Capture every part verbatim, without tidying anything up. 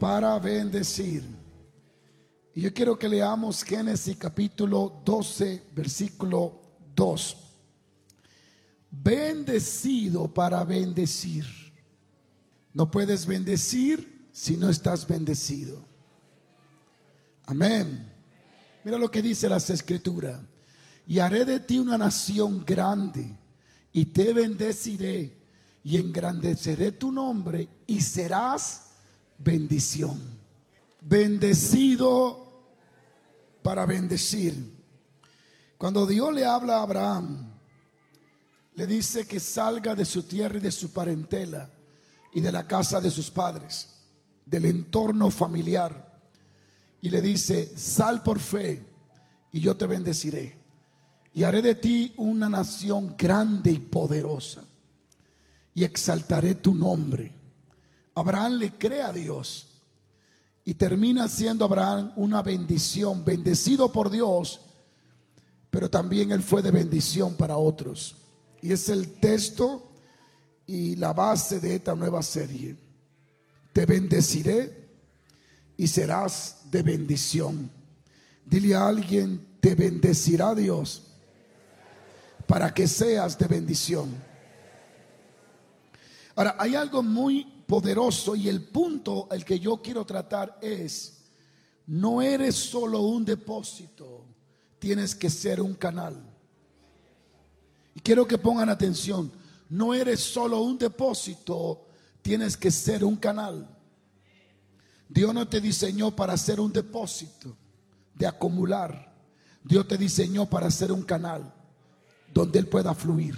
para bendecir. Y yo quiero que leamos Génesis capítulo doce, versículo dos. Bendecido para bendecir. No puedes bendecir si no estás bendecido. Amén. Mira lo que dice las Escrituras. Y haré de ti una nación grande, y te bendeciré, y engrandeceré tu nombre, y serás bendición. Bendecido para bendecir. Cuando Dios le habla a Abraham, le dice que salga de su tierra y de su parentela y de la casa de sus padres, del entorno familiar, y le dice: sal por fe y yo te bendeciré, y haré de ti una nación grande y poderosa, y exaltaré tu nombre. Abraham le cree a Dios y termina siendo Abraham una bendición, bendecido por Dios, pero también él fue de bendición para otros. Y es el texto y la base de esta nueva serie. Te bendeciré y serás de bendición. Dile a alguien: te bendecirá Dios para que seas de bendición. Ahora, hay algo muy poderoso, y el punto el que yo quiero tratar es: no eres solo un depósito, tienes que ser un canal. Y quiero que pongan atención: no eres solo un depósito, tienes que ser un canal. Dios no te diseñó para ser un depósito de acumular. Dios te diseñó para ser un canal donde Él pueda fluir.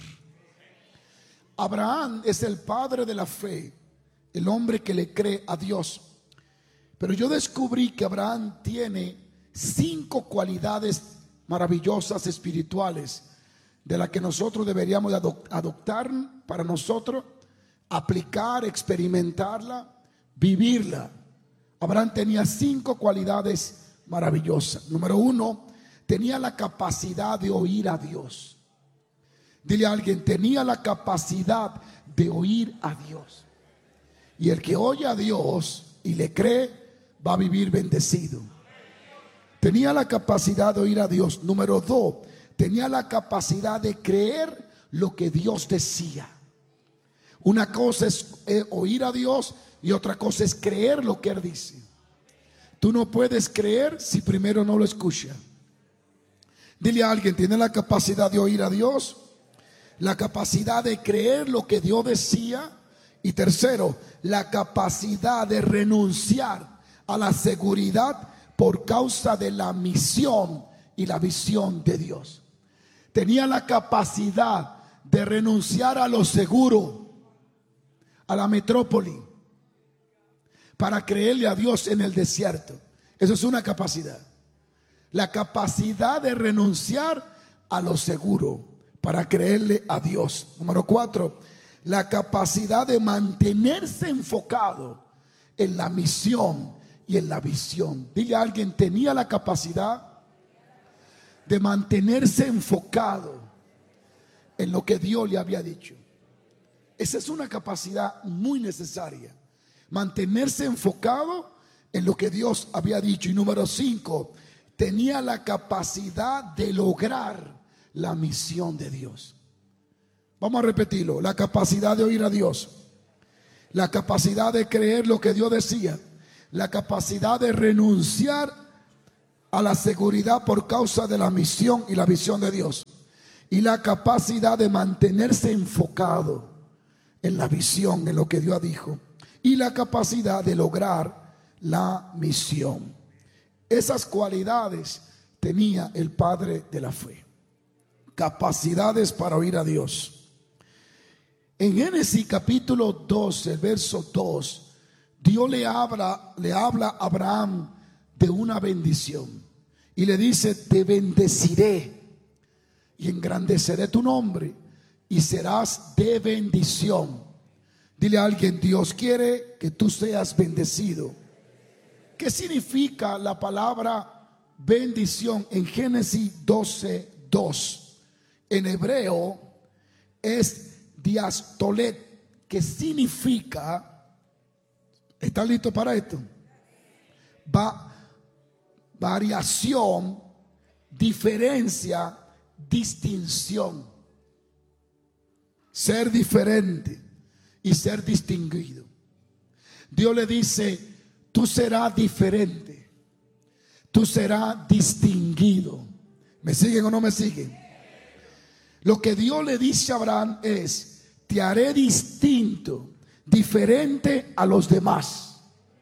Abraham es el padre de la fe, el hombre que le cree a Dios. Pero yo descubrí que Abraham tiene cinco cualidades maravillosas espirituales, de las que nosotros deberíamos adoptar para nosotros, aplicar, experimentarla, vivirla. Abraham tenía cinco cualidades maravillosas. Número uno, tenía la capacidad de oír a Dios. Dile a alguien: tenía la capacidad de oír a Dios. Y el que oye a Dios y le cree, va a vivir bendecido. Tenía la capacidad de oír a Dios. Número dos, tenía la capacidad de creer lo que Dios decía. Una cosa es eh, oír a Dios, y otra cosa es creer lo que Él dice. Tú no puedes creer si primero no lo escuchas. Dile a alguien: tiene la capacidad de oír a Dios, la capacidad de creer lo que Dios decía, y tercero, la capacidad de renunciar a la seguridad por causa de la misión y la visión de Dios. Tenía la capacidad de renunciar a lo seguro, a la metrópoli, para creerle a Dios en el desierto. Eso es una capacidad. La capacidad de renunciar a lo seguro para creerle a Dios. Número cuatro, la capacidad de mantenerse enfocado en la misión y en la visión. Dile a alguien: tenía la capacidad de mantenerse enfocado en lo que Dios le había dicho. Esa es una capacidad muy necesaria, mantenerse enfocado en lo que Dios había dicho. Y número cinco, tenía la capacidad de lograr la misión de Dios. Vamos a repetirlo: la capacidad de oír a Dios, la capacidad de creer lo que Dios decía, la capacidad de renunciar a la seguridad por causa de la misión y la visión de Dios, y la capacidad de mantenerse enfocado en la visión, en lo que Dios dijo, y la capacidad de lograr la misión. Esas cualidades tenía el padre de la fe. Capacidades para oír a Dios. En Génesis capítulo doce, verso dos, Dios le habla, le habla a Abraham de una bendición y le dice: te bendeciré y engrandeceré tu nombre, y serás de bendición. Dile a alguien: Dios quiere que tú seas bendecido. ¿Qué significa la palabra bendición en Génesis doce, dos? En hebreo es diastolet, que significa, ¿están listos para esto? Va, variación, diferencia, distinción. Ser diferente y ser distinguido. Dios le dice: tú serás diferente, tú serás distinguido. ¿Me siguen o no me siguen? Lo que Dios le dice a Abraham es: te haré distinto, diferente a los demás.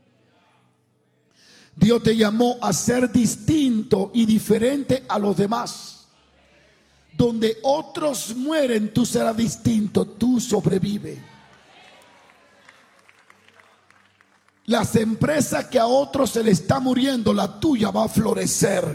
Dios te llamó a ser distinto y diferente a los demás. Donde otros mueren, tú serás distinto, tú sobrevives. Las empresas que a otros se le está muriendo, la tuya va a florecer.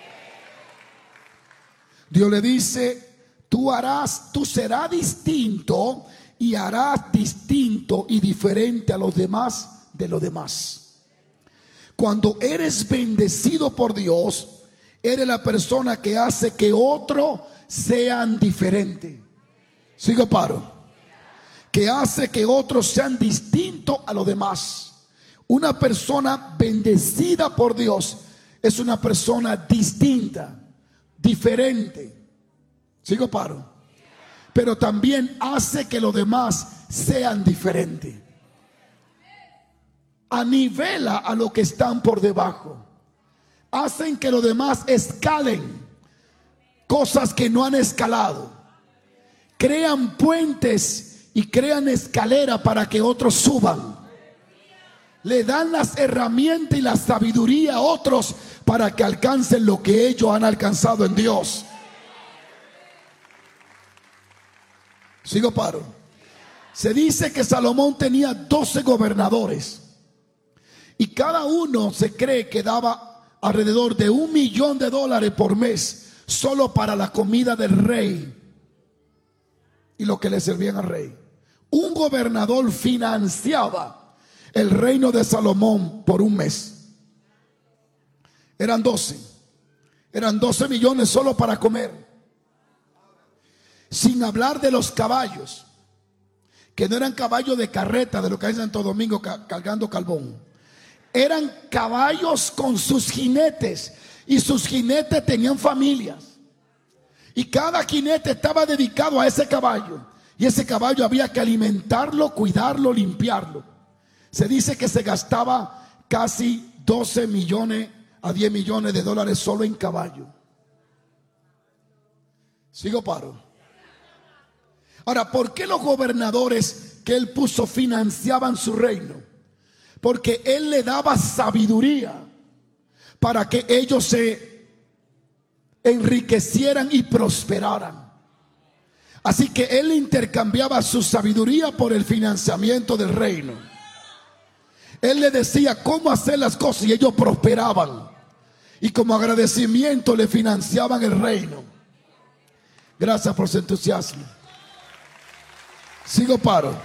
Dios le dice: tú harás, tú serás distinto y harás distinto y diferente a los demás de los demás. Cuando eres bendecido por Dios, eres la persona que hace que otros sean diferentes. Sigo paro. Que hace que otros sean distintos a los demás. Una persona bendecida por Dios es una persona distinta, diferente. Sigo paro. Pero también hace que los demás sean diferentes. Anivela a los que están por debajo. Hacen que los demás escalen cosas que no han escalado. Crean puentes y crean escaleras para que otros suban. Le dan las herramientas y la sabiduría a otros para que alcancen lo que ellos han alcanzado en Dios. Sigo paro. Se dice que Salomón tenía doce gobernadores y cada uno se cree que daba alrededor de un millón de dólares por mes solo para la comida del rey y lo que le servían al rey. Un gobernador financiaba el reino de Salomón por un mes. Eran doce. Eran doce millones solo para comer. Sin hablar de los caballos, que no eran caballos de carreta de lo que hay en Santo Domingo cargando carbón. Eran caballos con sus jinetes, y sus jinetes tenían familias. Y cada jinete estaba dedicado a ese caballo. Y ese caballo había que alimentarlo, cuidarlo, limpiarlo. Se dice que se gastaba casi doce millones a diez millones de dólares solo en caballo. Sigo paro. Ahora, ¿por qué los gobernadores que él puso financiaban su reino? Porque él le daba sabiduría para que ellos se enriquecieran y prosperaran. Así que él intercambiaba su sabiduría por el financiamiento del reino. Él le decía cómo hacer las cosas y ellos prosperaban. Y como agradecimiento le financiaban el reino. Gracias por su entusiasmo. Sigo paro.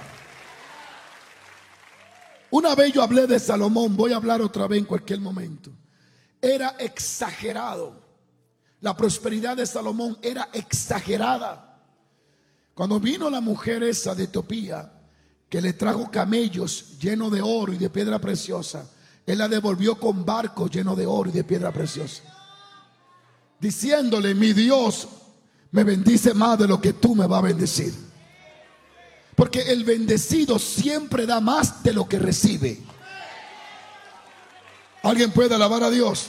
Una vez yo hablé de Salomón, voy a hablar otra vez en cualquier momento. Era exagerado. La prosperidad de Salomón era exagerada. Cuando vino la mujer esa de Etiopía, que le trajo camellos llenos de oro y de piedra preciosa, él la devolvió con barcos llenos de oro y de piedra preciosa, diciéndole: mi Dios me bendice más de lo que tú me vas a bendecir. Porque el bendecido siempre da más de lo que recibe. ¿Alguien puede alabar a Dios?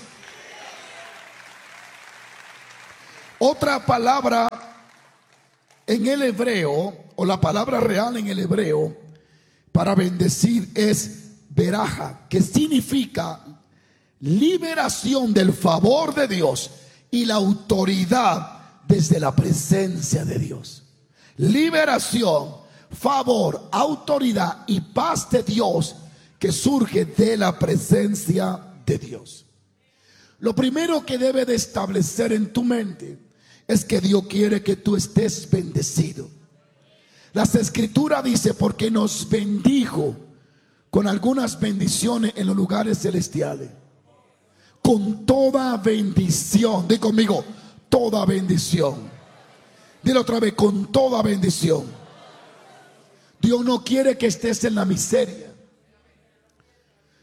Otra palabra en el hebreo, o la palabra real en el hebreo para bendecir, es veraja, que significa liberación del favor de Dios y la autoridad desde la presencia de Dios. Liberación, favor, autoridad y paz de Dios que surge de la presencia de Dios. Lo primero que debe de establecer en tu mente es que Dios quiere que tú estés bendecido. Las escrituras dicen: porque nos bendijo con algunas bendiciones en los lugares celestiales, con toda bendición. Di conmigo: toda bendición. Dile otra vez: con toda bendición. Dios no quiere que estés en la miseria.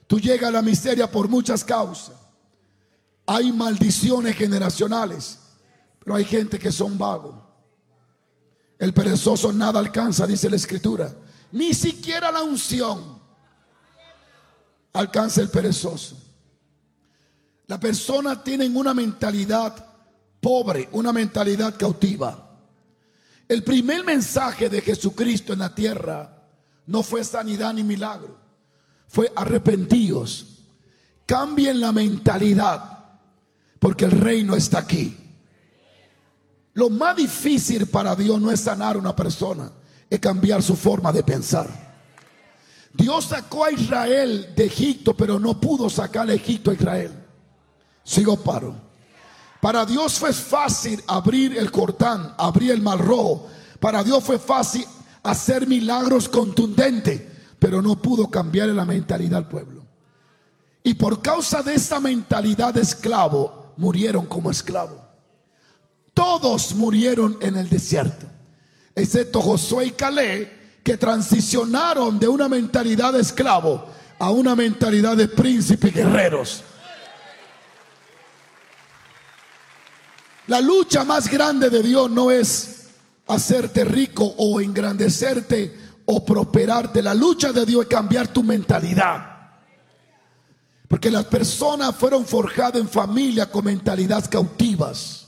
Tú llegas a la miseria por muchas causas. Hay maldiciones generacionales, pero hay gente que son vagos. El perezoso nada alcanza, dice la Escritura. Ni siquiera la unción alcanza el perezoso. La persona tiene una mentalidad pobre, una mentalidad cautiva. El primer mensaje de Jesucristo en la tierra no fue sanidad ni milagro, fue arrepentíos, cambien la mentalidad, porque el reino está aquí. Lo más difícil para Dios no es sanar a una persona, es cambiar su forma de pensar. Dios sacó a Israel de Egipto, pero no pudo sacar a Egipto a Israel. Sigo paro. Para Dios fue fácil abrir el Jordán, abrir el Mar Rojo. Para Dios fue fácil hacer milagros contundentes, pero no pudo cambiar la mentalidad del pueblo. Y por causa de esa mentalidad de esclavo, murieron como esclavos. Todos murieron en el desierto, excepto Josué y Caleb, que transicionaron de una mentalidad de esclavo a una mentalidad de príncipes guerreros. La lucha más grande de Dios no es hacerte rico o engrandecerte o prosperarte. La lucha de Dios es cambiar tu mentalidad, porque las personas fueron forjadas en familia con mentalidades cautivas.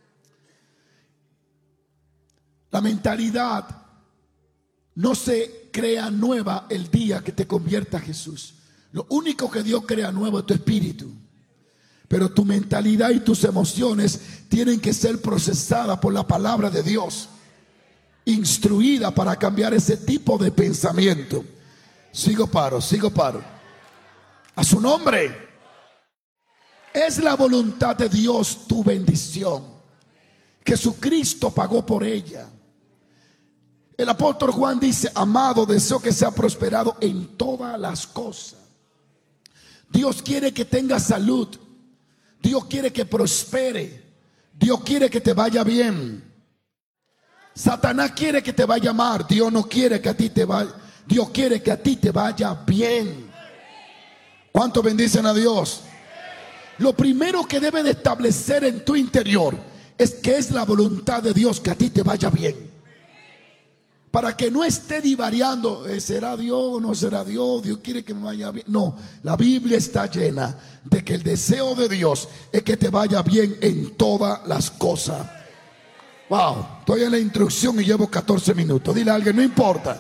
La mentalidad no se crea nueva el día que te convierta a Jesús. Lo único que Dios crea nuevo es tu espíritu. Pero tu mentalidad y tus emociones tienen que ser procesadas por la palabra de Dios, instruida para cambiar ese tipo de pensamiento. Sigo paro, sigo paro. A su nombre. Es la voluntad de Dios tu bendición. Jesucristo pagó por ella. El apóstol Juan dice: amado, deseo que sea prosperado en todas las cosas. Dios quiere que tengas salud. Dios quiere que prospere. Dios quiere que te vaya bien. Satanás quiere que te vaya mal. Dios no quiere que a ti te vaya. Dios quiere que a ti te vaya bien. ¿Cuántos bendicen a Dios? Lo primero que debe de establecer en tu interior es que es la voluntad de Dios que a ti te vaya bien. Para que no esté divariando, ¿será Dios o no será Dios? Dios quiere que me vaya bien. No, la Biblia está llena de que el deseo de Dios es que te vaya bien en todas las cosas. Wow, estoy en la instrucción y llevo catorce minutos. Dile a alguien, no importa.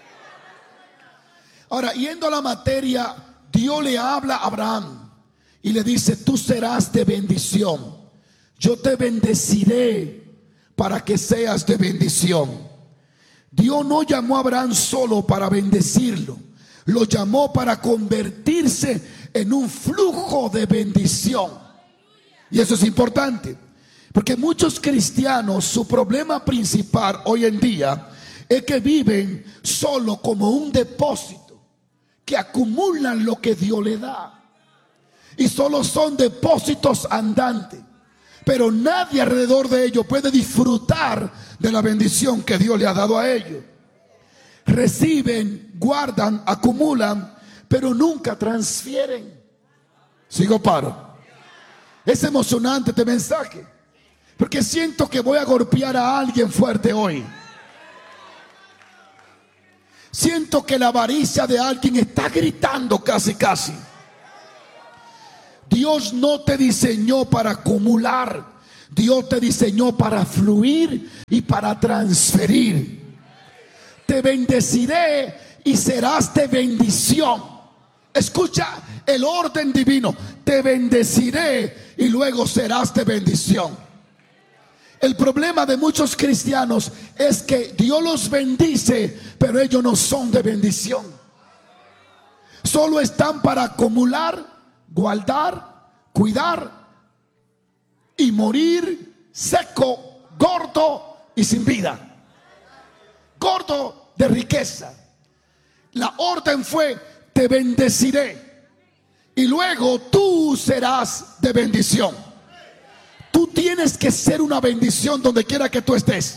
Ahora, yendo a la materia, Dios le habla a Abraham y le dice: tú serás de bendición. Yo te bendeciré para que seas de bendición. Dios no llamó a Abraham solo para bendecirlo, lo llamó para convertirse en un flujo de bendición. Y eso es importante, porque muchos cristianos, su problema principal hoy en día es que viven solo como un depósito, que acumulan lo que Dios le da, y solo son depósitos andantes. Pero nadie alrededor de ellos puede disfrutar de la bendición que Dios le ha dado a ellos. Reciben, guardan, acumulan, pero nunca transfieren. Sigo paro. Es emocionante este mensaje, porque siento que voy a golpear a alguien fuerte hoy. Siento que la avaricia de alguien está gritando casi casi. Dios no te diseñó para acumular. Dios te diseñó para fluir y para transferir. Te bendeciré y serás de bendición. Escucha el orden divino. Te bendeciré y luego serás de bendición. El problema de muchos cristianos es que Dios los bendice, pero ellos no son de bendición. Solo están para acumular, guardar, cuidar y morir seco, gordo y sin vida. Gordo de riqueza. La orden fue: te bendeciré y luego tú serás de bendición. Tú tienes que ser una bendición donde quiera que tú estés.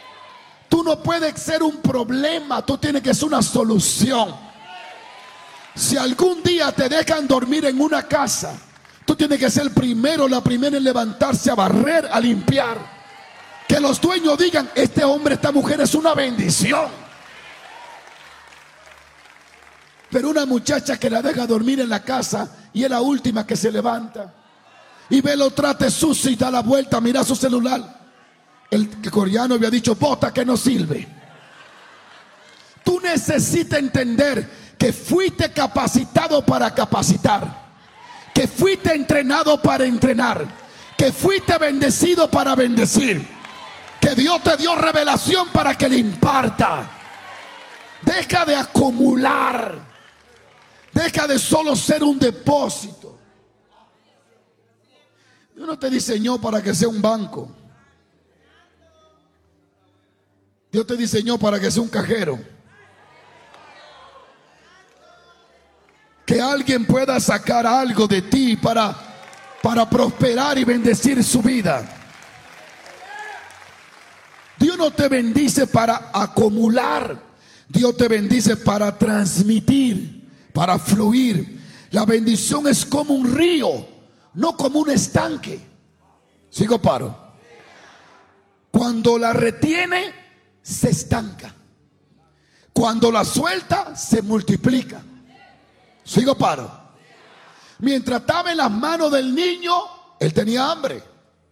Tú no puedes ser un problema, tú tienes que ser una solución. Si algún día te dejan dormir en una casa, tú tienes que ser el primero, la primera en levantarse a barrer, a limpiar. Que los dueños digan: este hombre, esta mujer es una bendición. Pero una muchacha que la deja dormir en la casa y es la última que se levanta y ve lo trate sucio y da la vuelta, mira su celular. El coreano había dicho: bota que no sirve. Tú necesitas entender que fuiste capacitado para capacitar, que fuiste entrenado para entrenar, que fuiste bendecido para bendecir, que Dios te dio revelación para que le imparta. Deja de acumular, deja de solo ser un depósito. Dios no te diseñó para que sea un banco. Dios te diseñó para que sea un cajero. Que alguien pueda sacar algo de ti para, para prosperar y bendecir su vida. Dios no te bendice para acumular. Dios te bendice para transmitir, para fluir. La bendición es como un río, no como un estanque. Sigo paro. Cuando la retiene, se estanca. Cuando la suelta, se multiplica. Sigo paro. Mientras estaba en las manos del niño, él tenía hambre.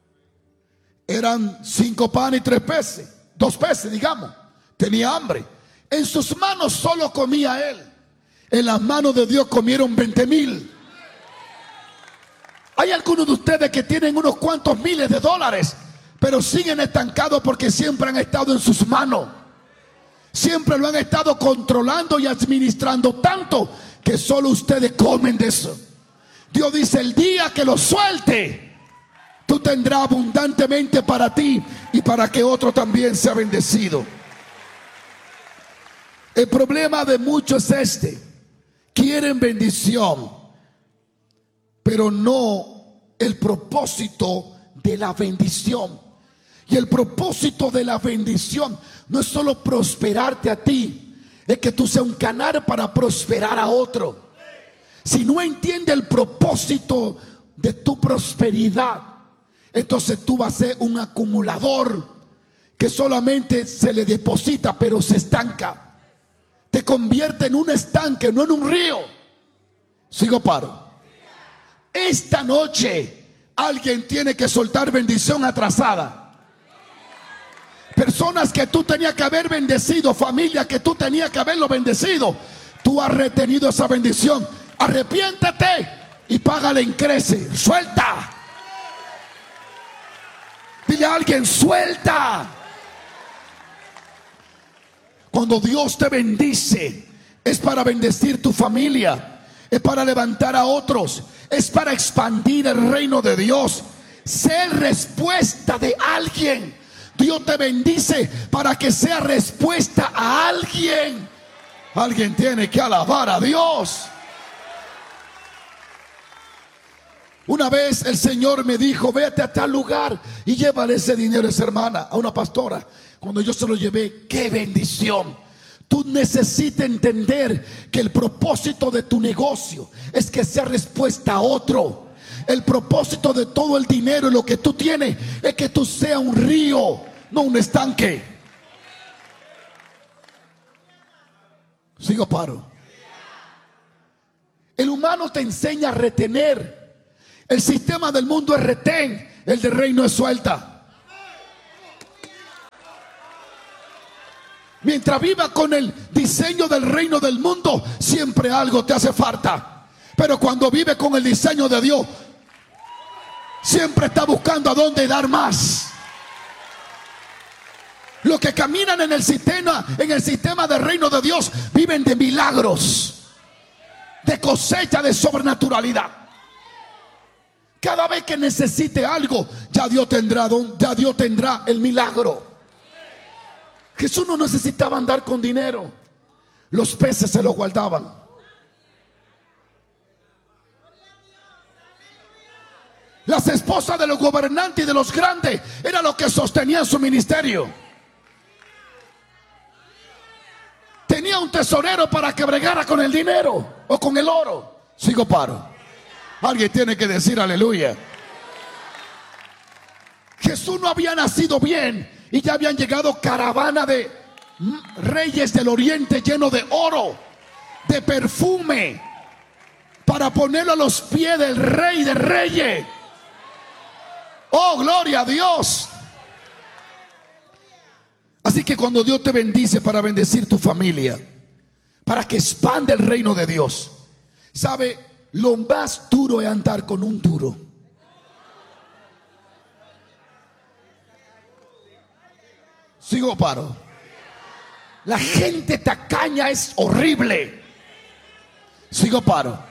Eran cinco panes y tres peces, dos peces, digamos. Tenía hambre. En sus manos solo comía él. En las manos de Dios comieron veinte mil. Hay algunos de ustedes que tienen unos cuantos miles de dólares, pero siguen estancados porque siempre han estado en sus manos. Siempre lo han estado controlando y administrando tanto que solo ustedes comen de eso. Dios dice: el día que lo suelte, tú tendrás abundantemente para ti y para que otro también sea bendecido. El problema de muchos es este: quieren bendición, pero no el propósito de la bendición. Y el propósito de la bendición no es solo prosperarte a ti, es que tú seas un canal para prosperar a otro. Si no entiendes el propósito de tu prosperidad, entonces tú vas a ser un acumulador que solamente se le deposita pero se estanca. Te convierte en un estanque, no en un río. Sigo paro. Esta noche alguien tiene que soltar bendición atrasada. Personas que tú tenías que haber bendecido, familia que tú tenías que haberlo bendecido, tú has retenido esa bendición. Arrepiéntete y págale en crece. Suelta. Dile a alguien: suelta. Cuando Dios te bendice, es para bendecir tu familia, es para levantar a otros, es para expandir el reino de Dios, ser respuesta de alguien. Dios te bendice para que sea respuesta a alguien. Alguien tiene que alabar a Dios. Una vez el Señor me dijo: vete a tal lugar y llévale ese dinero a esa hermana, a una pastora. Cuando yo se lo llevé, ¡qué bendición! Tú necesitas entender que el propósito de tu negocio es que sea respuesta a otro. El propósito de todo el dinero y lo que tú tienes es que tú seas un río, no un estanque. Sigo paro. El humano te enseña a retener. El sistema del mundo es retén, el del reino es suelta. Mientras viva con el diseño del reino del mundo, siempre algo te hace falta. Pero cuando vive con el diseño de Dios, siempre está buscando a dónde dar más. Los que caminan en el sistema, en el sistema del reino de Dios, viven de milagros, de cosecha, de sobrenaturalidad. Cada vez que necesite algo, ya Dios tendrá, ya Dios tendrá el milagro. Jesús no necesitaba andar con dinero. Los peces se los guardaban. Las esposas de los gobernantes y de los grandes era lo que sostenían su ministerio. Tenía un tesorero para que bregara con el dinero o con el oro. Sigo paro. Alguien tiene que decir aleluya. Jesús no había nacido bien y ya habían llegado caravana de reyes del oriente lleno de oro, de perfume, para ponerlo a los pies del rey de reyes. Oh, gloria a Dios. Así que cuando Dios te bendice para bendecir tu familia, para que expanda el reino de Dios, ¿sabe? Lo más duro es andar con un duro. Sigo paro. La gente tacaña es horrible. Sigo paro.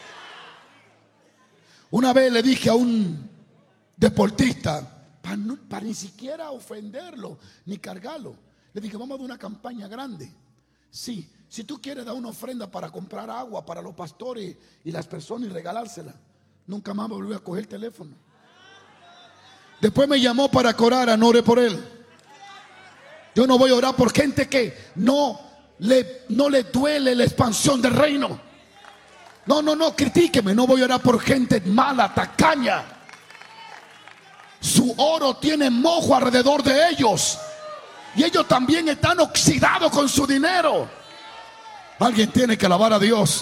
Una vez le dije a un deportista, para, no, para ni siquiera ofenderlo ni cargarlo, le dije, vamos a dar una campaña grande. Sí, si tú quieres dar una ofrenda para comprar agua para los pastores y las personas y regalársela, nunca más volví a coger el teléfono. Después me llamó para que orara, no oré por él. Yo no voy a orar por gente que no le, no le duele la expansión del reino. No, no, no, critíqueme. No voy a orar por gente mala, tacaña. Su oro tiene mojo alrededor de ellos y ellos también están oxidados con su dinero. Alguien tiene que alabar a Dios.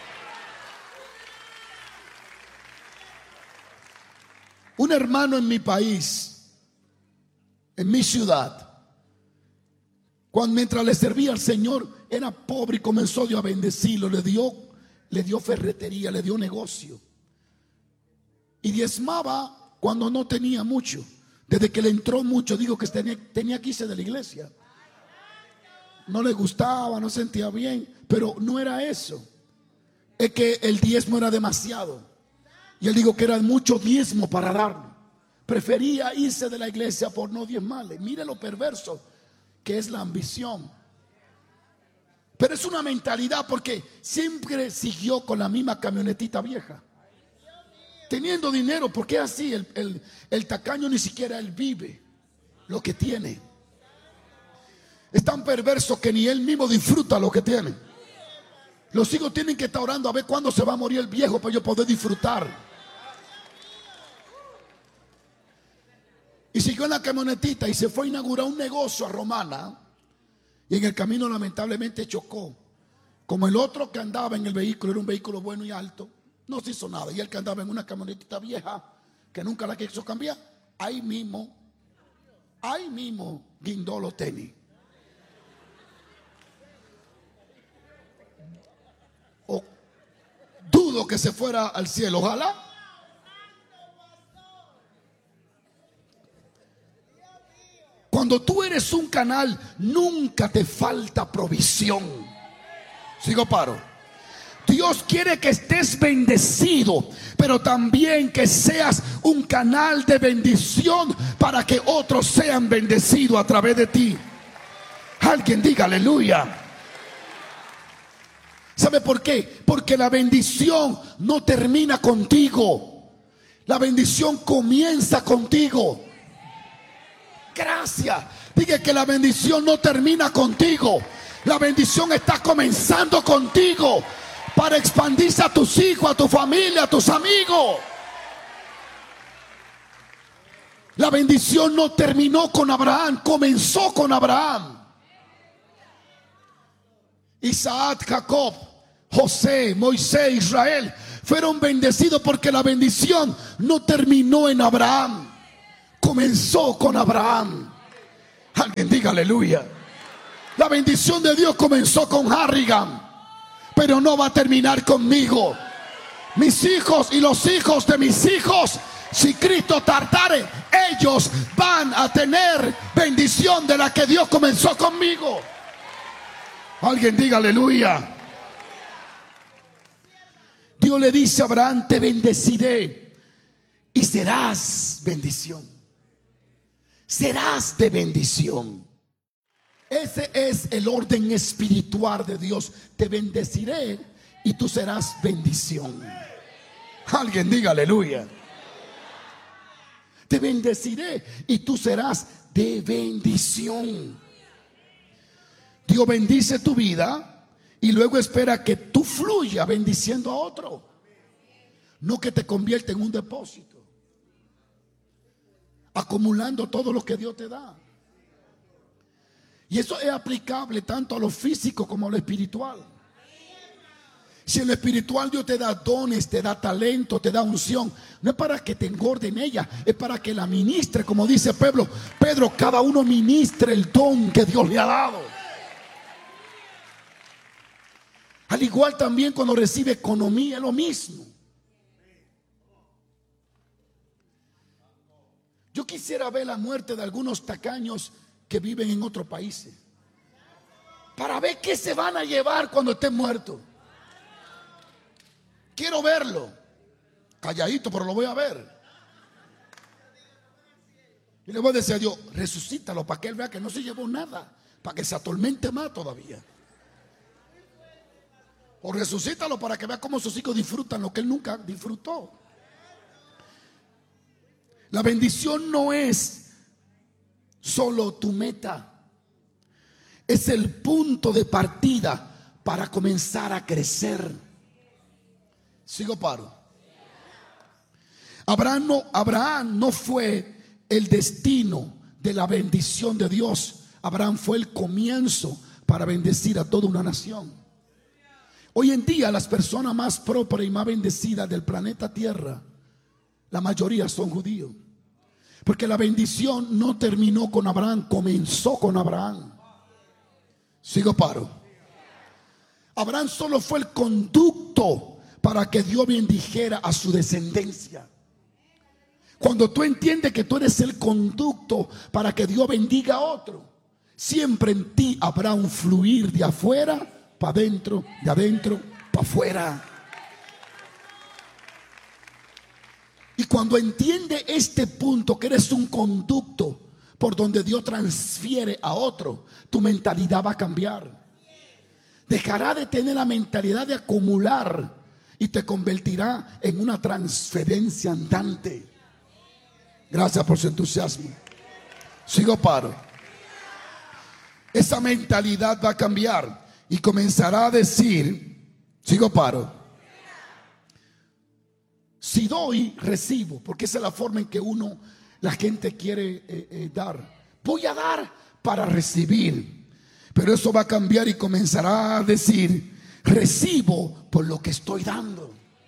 Un hermano en mi país, en mi ciudad, cuando mientras le servía al Señor, era pobre y comenzó Dios a bendecirlo. Le dio, le dio ferretería, le dio negocio. Y diezmaba cuando no tenía mucho. Desde que le entró mucho, digo que tenía, tenía que irse de la iglesia. No le gustaba, no sentía bien. Pero no era eso. Es que el diezmo era demasiado. Y él dijo que era mucho diezmo para darlo. Prefería irse de la iglesia por no diezmarle. Mire lo perverso que es la ambición. Pero es una mentalidad, porque siempre siguió con la misma camionetita vieja, teniendo dinero, porque es así. El, el, el tacaño ni siquiera él vive lo que tiene. Es tan perverso que ni él mismo disfruta lo que tiene. Los hijos tienen que estar orando a ver cuándo se va a morir el viejo para yo poder disfrutar. Y siguió en la camionetita y se fue a inaugurar un negocio a Romana. Y en el camino lamentablemente chocó. Como el otro que andaba en el vehículo era un vehículo bueno y alto, no se hizo nada. Y el que andaba en una camionetita vieja que nunca la quiso cambiar, ahí mismo, ahí mismo guindó los tenis. O dudo que se fuera al cielo, ojalá. Cuando tú eres un canal, nunca te falta provisión. Sigo paro. Dios quiere que estés bendecido, pero también que seas un canal de bendición para que otros sean bendecidos a través de ti. Alguien diga aleluya. ¿Sabe por qué? Porque la bendición no termina contigo. La bendición comienza contigo. Gracias. Diga que la bendición no termina contigo. La bendición está comenzando contigo para expandirse a tus hijos, a tu familia, a tus amigos. La bendición no terminó con Abraham, comenzó con Abraham. Isaac, Jacob, José, Moisés, Israel fueron bendecidos porque la bendición no terminó en Abraham, comenzó con Abraham. Alguien diga aleluya. La bendición de Dios comenzó con Harrigan, pero no va a terminar conmigo. Mis hijos y los hijos de mis hijos, si Cristo tardare, ellos van a tener bendición de la que Dios comenzó conmigo. Alguien diga aleluya. Dios le dice a Abraham: te bendeciré y serás bendición. Serás de bendición. Ese es el orden espiritual de Dios. Te bendeciré y tú serás bendición. Alguien diga aleluya. Te bendeciré y tú serás de bendición. Dios bendice tu vida y luego espera que tú fluya bendiciendo a otro, no que te convierta en un depósito, acumulando todo lo que Dios te da. Y eso es aplicable tanto a lo físico como a lo espiritual. Si en lo espiritual Dios te da dones, te da talento, te da unción, no es para que te engorde en ella, es para que la ministre, como dice Pedro. Pedro, cada uno ministre el don que Dios le ha dado. Al igual también cuando recibe economía, es lo mismo. Yo quisiera ver la muerte de algunos tacaños que viven en otros países, para ver qué se van a llevar cuando estén muertos. Quiero verlo, calladito, pero lo voy a ver. Y le voy a decir a Dios, resucítalo para que él vea que no se llevó nada, para que se atormente más todavía. O resucítalo para que vea cómo sus hijos disfrutan lo que él nunca disfrutó. La bendición no es solo tu meta, es el punto de partida para comenzar a crecer. Sigo paro. Abraham no, Abraham no fue el destino de la bendición de Dios. Abraham fue el comienzo para bendecir a toda una nación. Hoy en día las personas más prósperas y más bendecidas del planeta Tierra, la mayoría son judíos. Porque la bendición no terminó con Abraham, comenzó con Abraham. Sigo paro. Abraham solo fue el conducto para que Dios bendijera a su descendencia. Cuando tú entiendes que tú eres el conducto para que Dios bendiga a otro, siempre en ti habrá un fluir de afuera para adentro, de adentro para afuera. Y cuando entiende este punto, que eres un conducto por donde Dios transfiere a otro, tu mentalidad va a cambiar. Dejará de tener la mentalidad de acumular y te convertirá en una transferencia andante. Gracias por su entusiasmo. Sigo paro. Esa mentalidad va a cambiar y comenzará a decir, sigo paro, si doy, recibo, porque esa es la forma en que uno, la gente quiere eh, eh, dar. Voy a dar para recibir. Pero eso va a cambiar y comenzará a decir, recibo por lo que estoy dando.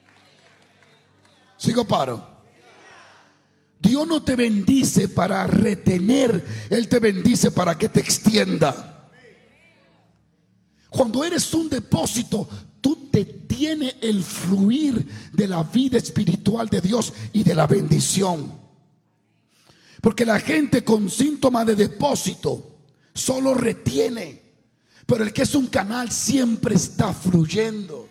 Sigo paro. Dios no te bendice para retener, Él te bendice para que te extienda. Cuando eres un depósito, tú te tienes el fluir de la vida espiritual de Dios y de la bendición. Porque la gente con síntomas de depósito solo retiene, pero el que es un canal siempre está fluyendo.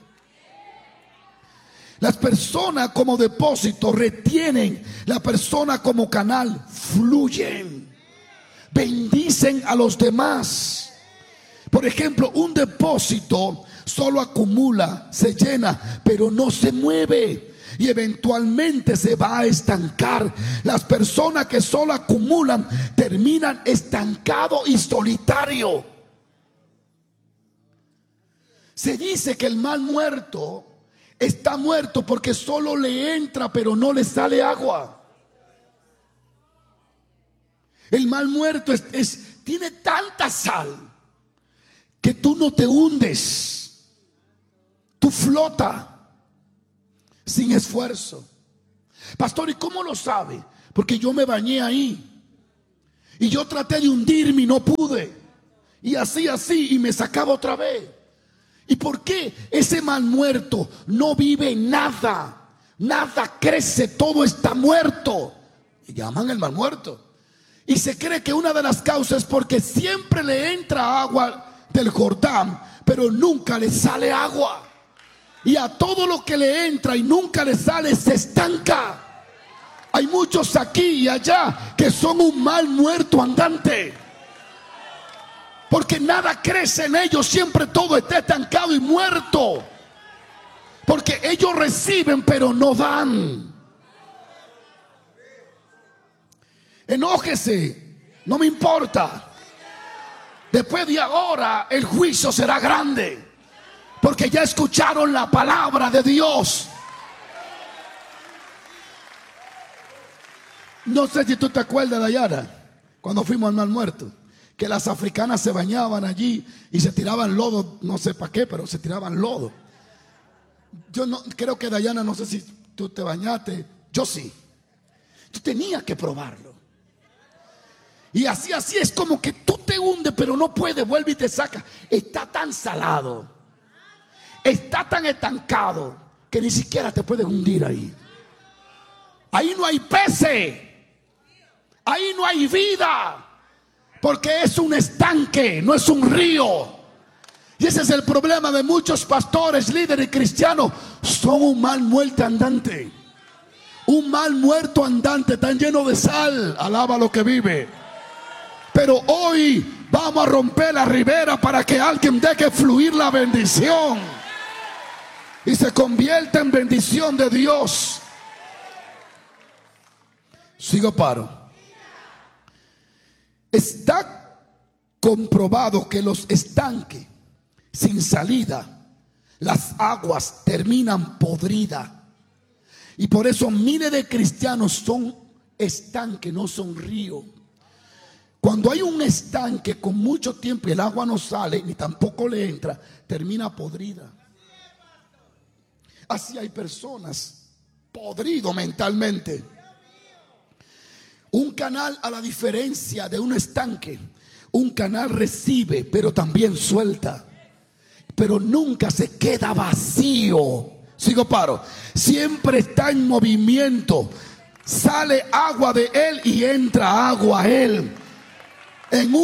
Las personas como depósito retienen, la persona como canal fluyen, bendicen a los demás. Por ejemplo, un depósito solo acumula, se llena, pero no se mueve. Y eventualmente se va a estancar. Las personas que solo acumulan terminan estancados y solitarios. Se dice que el mal muerto está muerto porque solo le entra pero no le sale agua. El mal muerto es, es, tiene tanta sal que tú no te hundes, tú flotas sin esfuerzo. Pastor, ¿y cómo lo sabe? Porque yo me bañé ahí y yo traté de hundirme y no pude, y así así y me sacaba otra vez. ¿Y por qué ese mal muerto no vive nada? Nada crece, todo está muerto. Y llaman el mal muerto. Y se cree que una de las causas es porque siempre le entra agua del Jordán, pero nunca le sale agua. Y a todo lo que le entra y nunca le sale se estanca. Hay muchos aquí y allá que son un mal muerto andante, porque nada crece en ellos, siempre todo está estancado y muerto. Porque ellos reciben pero no dan. Enójese, no me importa. Después de ahora el juicio será grande. porque ya escucharon la palabra de Dios. No sé si tú te acuerdas, Dayana, cuando fuimos al Mar Muerto, que las africanas se bañaban allí y se tiraban lodo, no sé para qué, pero se tiraban lodo. Yo no creo que, Dayana, no sé si tú te bañaste, yo sí. Tú tenías que probarlo. Y así, así es como que tú te hundes, pero no puedes, vuelve y te saca. Está tan salado, está tan estancado, que ni siquiera te puedes hundir ahí. Ahí no hay peces, ahí no hay vida, porque es un estanque, no es un río. Y ese es el problema de muchos pastores, líderes cristianos. Son un mal muerto andante, un mal muerto andante, tan lleno de sal. Alaba lo que vive. Pero hoy vamos a romper la ribera para que alguien deje fluir la bendición y se convierta en bendición de Dios. Sigo paro. Está comprobado que los estanques sin salida, las aguas terminan podridas. Y por eso miles de cristianos son estanques, no son ríos. Cuando hay un estanque con mucho tiempo y el agua no sale ni tampoco le entra, termina podrida. Así hay personas podridos mentalmente. Un canal, a la diferencia de un estanque, un canal recibe pero también suelta, pero nunca se queda vacío. Sigo paro. Siempre está en movimiento. Sale agua de él y entra agua a él. En un